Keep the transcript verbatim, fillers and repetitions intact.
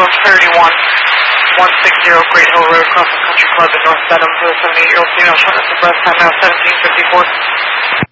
from thirty-one one sixty Great Hill Road, Crossing Country Club in North Dedham for the seventy-eight-year-old female shortness of breath, time now seventeen fifty-four.